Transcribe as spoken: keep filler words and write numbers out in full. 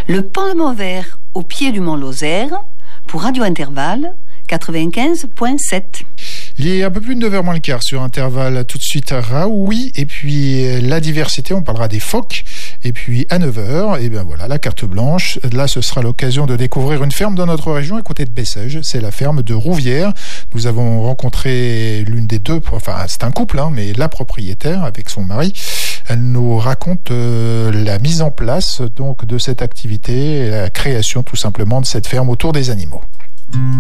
Le Parlement vert au pied du Mont Lozère pour Radio Intervalle quatre-vingt-quinze virgule sept. Il est un peu plus de neuf heures moins le quart sur Intervalle. Tout de suite Raoui et puis la diversité, on parlera des phoques. Et puis à neuf heures, et bien voilà, la carte blanche. Là, ce sera l'occasion de découvrir une ferme dans notre région à côté de Bessèges. C'est la ferme de Rouvière. Nous avons rencontré l'une des deux, enfin c'est un couple, hein, mais la propriétaire avec son mari. Elle nous raconte euh, la mise en place donc de cette activité, la création tout simplement de cette ferme autour des animaux.